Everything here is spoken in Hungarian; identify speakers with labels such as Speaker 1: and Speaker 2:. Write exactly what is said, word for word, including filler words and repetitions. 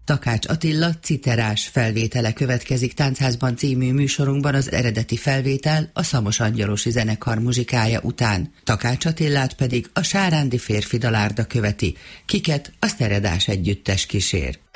Speaker 1: Takács Attila citerás felvétele következik Táncházban című műsorunkban, az eredeti felvétel a Szamos Angyalosi zenekar muzsikája után. Takács Attilát pedig a sárándi férfi dalárda követi, kiket a Szteredás együttes kísér.